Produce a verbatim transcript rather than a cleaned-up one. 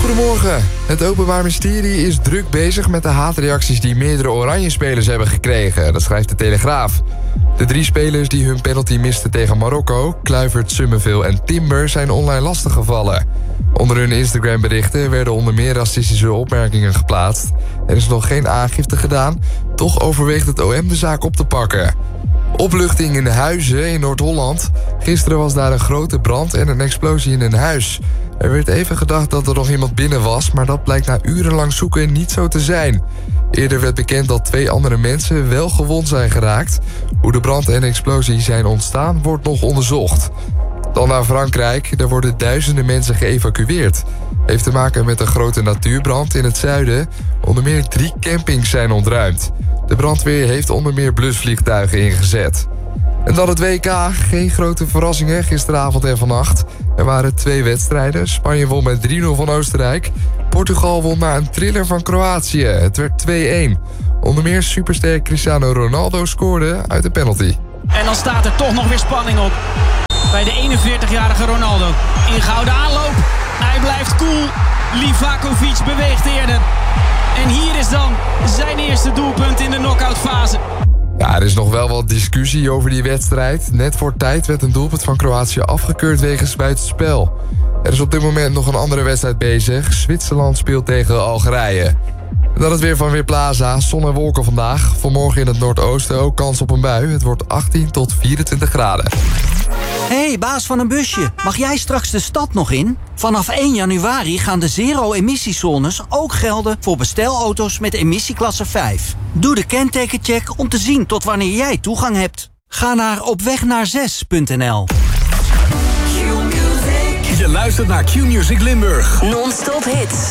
Goedemorgen. Het Openbaar Ministerie is druk bezig met de haatreacties die meerdere Oranje-spelers hebben gekregen. Dat schrijft de Telegraaf. De drie spelers die hun penalty misten tegen Marokko, Kluivert, Summerville en Timber, zijn online lastiggevallen. Onder hun Instagram-berichten werden onder meer racistische opmerkingen geplaatst. Er is nog geen aangifte gedaan, toch overweegt het O M de zaak op te pakken. Opluchting in Huizen in Noord-Holland. Gisteren was daar een grote brand en een explosie in een huis. Er werd even gedacht dat er nog iemand binnen was, maar dat blijkt na urenlang zoeken niet zo te zijn. Eerder werd bekend dat twee andere mensen wel gewond zijn geraakt. Hoe de brand en de explosie zijn ontstaan, wordt nog onderzocht. Dan naar Frankrijk. Er worden duizenden mensen geëvacueerd. Heeft te maken met een grote natuurbrand in het zuiden. Onder meer drie campings zijn ontruimd. De brandweer heeft onder meer blusvliegtuigen ingezet. En dan het W K. Geen grote verrassingen gisteravond en vannacht. Er waren twee wedstrijden. Spanje won met drie nul van Oostenrijk. Portugal won na een thriller van Kroatië. Het werd twee-een. Onder meer superster Cristiano Ronaldo scoorde uit de penalty. En dan staat er toch nog weer spanning op. Bij de eenenveertigjarige Ronaldo. Ingehouden aanloop. Hij blijft cool. Livakovic beweegt eerder. En hier is dan zijn eerste doelpunt in de knock-outfase. Ja, er is nog wel wat discussie over die wedstrijd. Net voor tijd werd een doelpunt van Kroatië afgekeurd wegens buitenspel. Er is op dit moment nog een andere wedstrijd bezig. Zwitserland speelt tegen Algerije. En dan het weer van Weerplaza. Zon en wolken vandaag. Vanmorgen in het noordoosten ook kans op een bui. Het wordt achttien tot vierentwintig graden. Hey, baas van een busje. Mag jij straks de stad nog in? Vanaf één januari gaan de zero-emissiezones ook gelden voor bestelauto's met emissieklasse vijf. Doe de kentekencheck om te zien tot wanneer jij toegang hebt. Ga naar opwegnaar6 punt n l. Je luistert naar Q-Music Limburg. Non-stop hits.